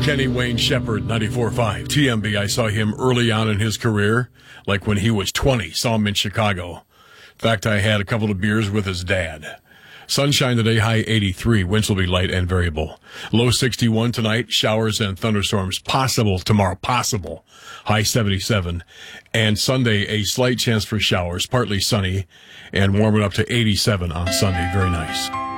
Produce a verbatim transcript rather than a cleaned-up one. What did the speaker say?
Kenny Wayne Shepherd, ninety-four point five. T M B, I saw him early on in his career, like when he was twenty. Saw him in Chicago. In fact, I had a couple of beers with his dad. Sunshine today, high eighty-three. Winds will be light and variable. Low sixty-one tonight. Showers and thunderstorms possible tomorrow. Possible. High seventy-seven. And Sunday, a slight chance for showers. Partly sunny. And warming up to eighty-seven on Sunday. Very nice.